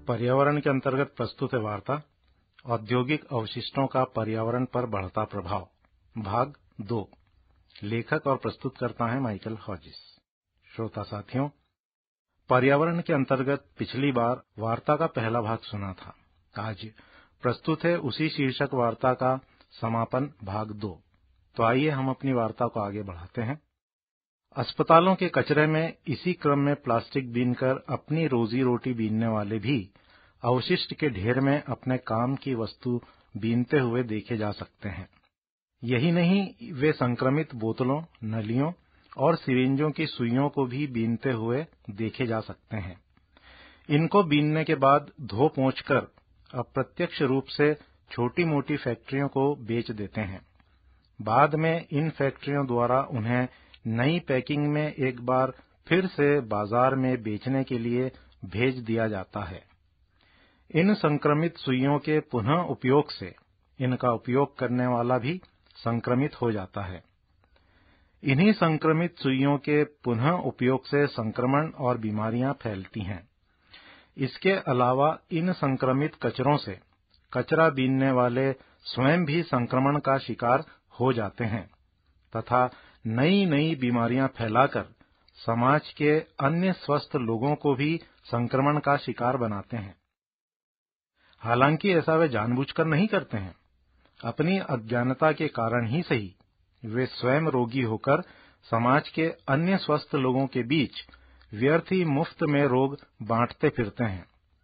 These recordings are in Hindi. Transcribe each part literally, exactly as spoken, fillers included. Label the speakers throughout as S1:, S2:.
S1: पर्यावरण के अंतर्गत प्रस्तुत है वार्ता औद्योगिक अवशिष्टों का पर्यावरण पर बढ़ता प्रभाव, भाग दो। लेखक और प्रस्तुतकर्ता हैं माइकल हॉजिस। श्रोता साथियों, पर्यावरण के अंतर्गत पिछली बार वार्ता का पहला भाग सुना था। आज प्रस्तुत है उसी शीर्षक वार्ता का समापन, भाग दो। तो आइए हम अपनी वार्ता को आगे बढ़ाते हैं। अस्पतालों के कचरे में इसी क्रम में प्लास्टिक बीनकर अपनी रोजी रोटी बीनने वाले भी अवशिष्ट के ढेर में अपने काम की वस्तु बीनते हुए देखे जा सकते हैं। यही नहीं, वे संक्रमित बोतलों, नलियों और सिरिंजों की सुइयों को भी बीनते हुए देखे जा सकते हैं। इनको बीनने के बाद धो पोंछकर अप्रत्यक्ष रूप से छोटी मोटी फैक्ट्रियों को बेच देते हैं। बाद में इन फैक्ट्रियों द्वारा उन्हें नई पैकिंग में एक बार फिर से बाजार में बेचने के लिए भेज दिया जाता है। इन संक्रमित सुइयों के पुनः उपयोग से इनका उपयोग करने वाला भी संक्रमित हो जाता है। इन्हीं संक्रमित सुइयों के पुनः उपयोग से संक्रमण और बीमारियां फैलती हैं। इसके अलावा इन संक्रमित कचरों से कचरा बीनने वाले स्वयं भी संक्रमण का शिकार हो जाते हैं तथा नई नई बीमारियां फैलाकर समाज के अन्य स्वस्थ लोगों को भी संक्रमण का शिकार बनाते हैं। हालांकि ऐसा वे जानबूझकर नहीं करते हैं। अपनी अज्ञानता के कारण ही सही वे स्वयं रोगी होकर समाज के अन्य स्वस्थ लोगों के बीच व्यर्थ ही मुफ्त में रोग बांटते फिरते हैं।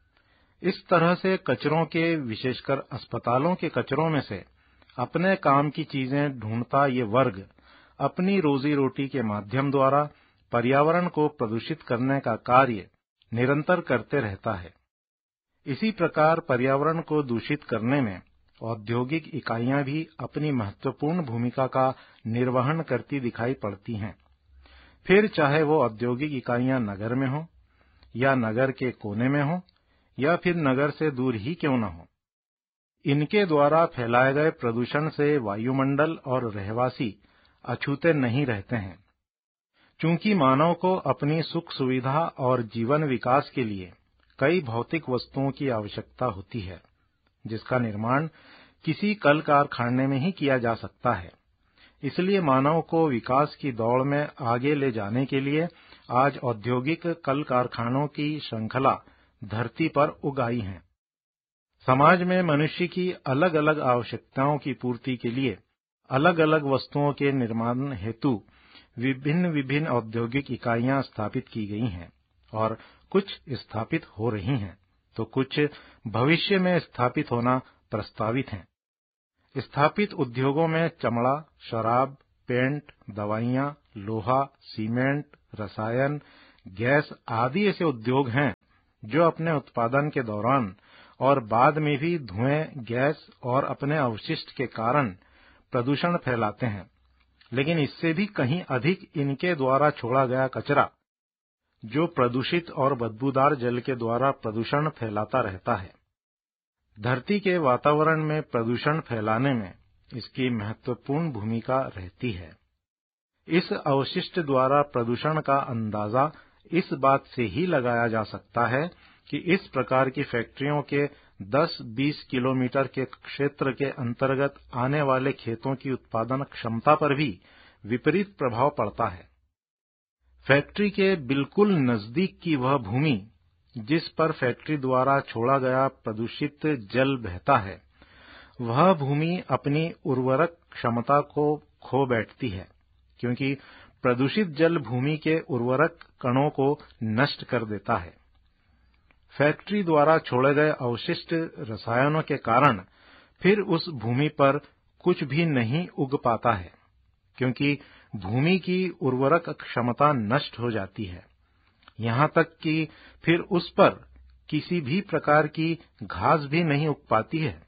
S1: इस तरह से कचरों के, विशेषकर अस्पतालों के कचरों में से अपने काम की चीजें ढूंढता ये वर्ग अपनी रोजी रोटी के माध्यम द्वारा पर्यावरण को प्रदूषित करने का कार्य निरंतर करते रहता है। इसी प्रकार पर्यावरण को दूषित करने में औद्योगिक इकाइयां भी अपनी महत्वपूर्ण भूमिका का निर्वहन करती दिखाई पड़ती हैं। फिर चाहे वो औद्योगिक इकाइयां नगर में हो या नगर के कोने में हो या फिर नगर से दूर ही क्यों न हो, इनके द्वारा फैलाए गए प्रदूषण से वायुमंडल और रहवासी अछूते नहीं रहते हैं। चूंकि मानव को अपनी सुख सुविधा और जीवन विकास के लिए कई भौतिक वस्तुओं की आवश्यकता होती है, जिसका निर्माण किसी कल कारखाने में ही किया जा सकता है। इसलिए मानव को विकास की दौड़ में आगे ले जाने के लिए आज औद्योगिक कल कारखानों की श्रृंखला धरती पर उगाई है। समाज में मनुष्य की अलग अलग आवश्यकताओं की पूर्ति के लिए अलग अलग वस्तुओं के निर्माण हेतु विभिन्न विभिन्न औद्योगिक इकाइयां स्थापित की गई हैं और कुछ स्थापित हो रही हैं, तो कुछ भविष्य में स्थापित होना प्रस्तावित हैं। स्थापित उद्योगों में चमड़ा, शराब, पेंट, दवाइयां, लोहा, सीमेंट, रसायन, गैस आदि ऐसे उद्योग हैं जो अपने उत्पादन के दौरान और बाद में भी धुएं, गैस और अपने अवशिष्ट के कारण प्रदूषण फैलाते हैं। लेकिन इससे भी कहीं अधिक इनके द्वारा छोड़ा गया कचरा, जो प्रदूषित और बदबूदार जल के द्वारा प्रदूषण फैलाता रहता है। धरती के वातावरण में प्रदूषण फैलाने में इसकी महत्वपूर्ण भूमिका रहती है। इस अवशिष्ट द्वारा प्रदूषण का अंदाजा इस बात से ही लगाया जा सकता है कि इस प्रकार की फैक्ट्रियों के दस बीस किलोमीटर के क्षेत्र के अंतर्गत आने वाले खेतों की उत्पादन क्षमता पर भी विपरीत प्रभाव पड़ता है। फैक्ट्री के बिल्कुल नजदीक की वह भूमि जिस पर फैक्ट्री द्वारा छोड़ा गया प्रदूषित जल बहता है, वह भूमि अपनी उर्वरक क्षमता को खो बैठती है, क्योंकि प्रदूषित जल भूमि के उर्वरक कणों को नष्ट कर देता है। फैक्ट्री द्वारा छोड़े गए अवशिष्ट रसायनों के कारण फिर उस भूमि पर कुछ भी नहीं उग पाता है, क्योंकि भूमि की उर्वरक क्षमता नष्ट हो जाती है। यहाँ तक कि फिर उस पर किसी भी प्रकार की घास भी नहीं उग पाती है।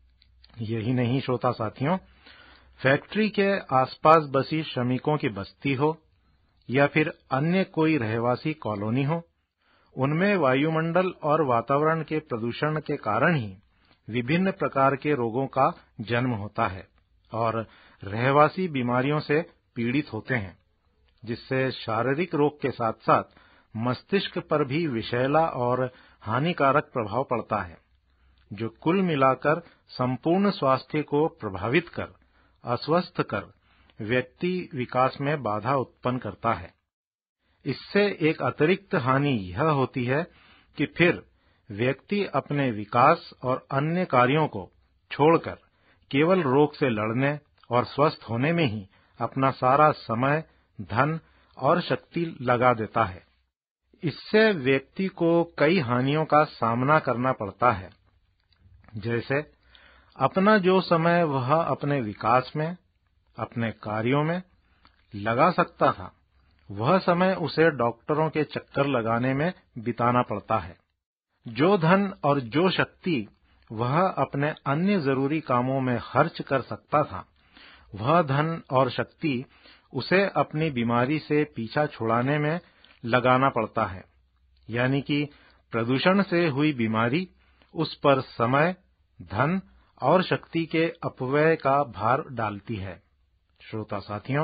S1: यही नहीं श्रोता साथियों, फैक्ट्री के आसपास बसी श्रमिकों की बस्ती हो या फिर अन्य कोई रहवासी कॉलोनी हो, उनमें वायुमंडल और वातावरण के प्रदूषण के कारण ही विभिन्न प्रकार के रोगों का जन्म होता है और रहवासी बीमारियों से पीड़ित होते हैं, जिससे शारीरिक रोग के साथ साथ मस्तिष्क पर भी विषैला और हानिकारक प्रभाव पड़ता है, जो कुल मिलाकर संपूर्ण स्वास्थ्य को प्रभावित कर, अस्वस्थ कर, व्यक्ति विकास में बाधा उत्पन्न करता है। इससे एक अतिरिक्त हानि यह होती है कि फिर व्यक्ति अपने विकास और अन्य कार्यों को छोड़कर केवल रोग से लड़ने और स्वस्थ होने में ही अपना सारा समय, धन और शक्ति लगा देता है। इससे व्यक्ति को कई हानियों का सामना करना पड़ता है, जैसे अपना जो समय वह अपने विकास में, अपने कार्यों में लगा सकता था, वह समय उसे डॉक्टरों के चक्कर लगाने में बिताना पड़ता है। जो धन और जो शक्ति वह अपने अन्य जरूरी कामों में खर्च कर सकता था, वह धन और शक्ति उसे अपनी बीमारी से पीछा छुड़ाने में लगाना पड़ता है। यानी कि प्रदूषण से हुई बीमारी उस पर समय, धन और शक्ति के अपव्यय का भार डालती है। श्रोता साथियों,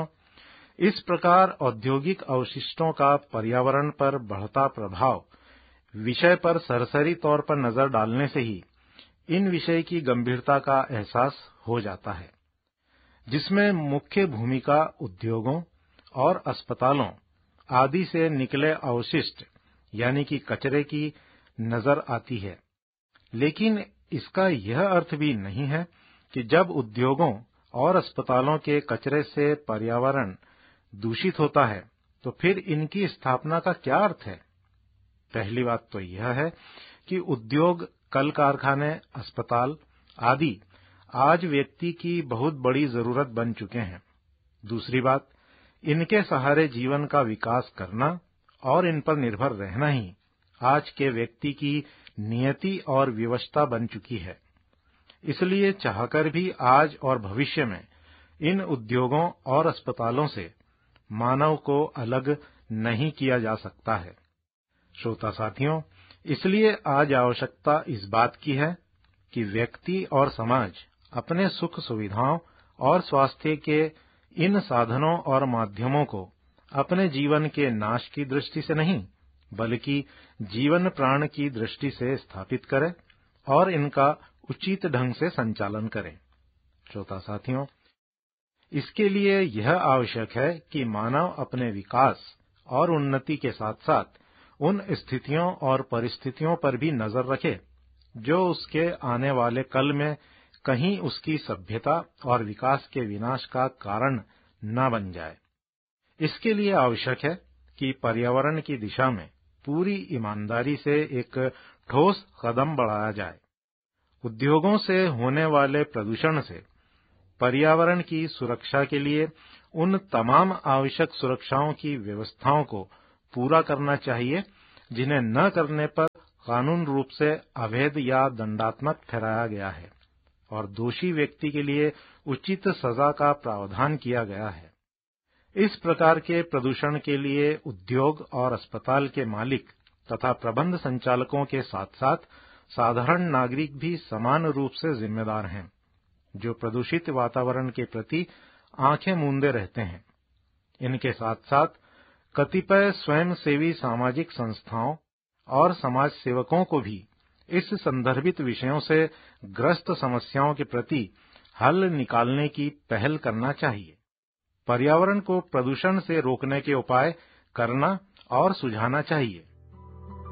S1: इस प्रकार औद्योगिक अवशिष्टों का पर्यावरण पर बढ़ता प्रभाव विषय पर सरसरी तौर पर नजर डालने से ही इन विषय की गंभीरता का एहसास हो जाता है, जिसमें मुख्य भूमिका उद्योगों और अस्पतालों आदि से निकले अवशिष्ट यानी कि कचरे की नजर आती है। लेकिन इसका यह अर्थ भी नहीं है कि जब उद्योगों और अस्पतालों के कचरे से पर्यावरण दूषित होता है तो फिर इनकी स्थापना का क्या अर्थ है। पहली बात तो यह है कि उद्योग, कल कारखाने, अस्पताल आदि आज व्यक्ति की बहुत बड़ी जरूरत बन चुके हैं। दूसरी बात, इनके सहारे जीवन का विकास करना और इन पर निर्भर रहना ही आज के व्यक्ति की नियति और विवशता बन चुकी है। इसलिए चाहकर भी आज और भविष्य में इन उद्योगों और अस्पतालों से मानव को अलग नहीं किया जा सकता है। श्रोता साथियों, इसलिए आज आवश्यकता इस बात की है कि व्यक्ति और समाज अपने सुख सुविधाओं और स्वास्थ्य के इन साधनों और माध्यमों को अपने जीवन के नाश की दृष्टि से नहीं, बल्कि जीवन प्राण की दृष्टि से स्थापित करे और इनका उचित ढंग से संचालन करें। श्रोता साथियों, इसके लिए यह आवश्यक है कि मानव अपने विकास और उन्नति के साथ साथ उन स्थितियों और परिस्थितियों पर भी नजर रखे जो उसके आने वाले कल में कहीं उसकी सभ्यता और विकास के विनाश का कारण न बन जाए। इसके लिए आवश्यक है कि पर्यावरण की दिशा में पूरी ईमानदारी से एक ठोस कदम बढ़ाया जाए। उद्योगों से होने वाले प्रदूषण से पर्यावरण की सुरक्षा के लिए उन तमाम आवश्यक सुरक्षाओं की व्यवस्थाओं को पूरा करना चाहिए जिन्हें न करने पर कानून रूप से अवैध या दंडात्मक ठहराया गया है और दोषी व्यक्ति के लिए उचित सजा का प्रावधान किया गया है। इस प्रकार के प्रदूषण के लिए उद्योग और अस्पताल के मालिक तथा प्रबंध संचालकों के साथ साथ साधारण नागरिक भी समान रूप से जिम्मेदार हैं, जो प्रदूषित वातावरण के प्रति आंखें मूंदे रहते हैं। इनके साथ साथ कतिपय स्वयंसेवी सामाजिक संस्थाओं और समाज सेवकों को भी इस संदर्भित विषयों से ग्रस्त समस्याओं के प्रति हल निकालने की पहल करना चाहिए। पर्यावरण को प्रदूषण से रोकने के उपाय करना और सुझाना चाहिए।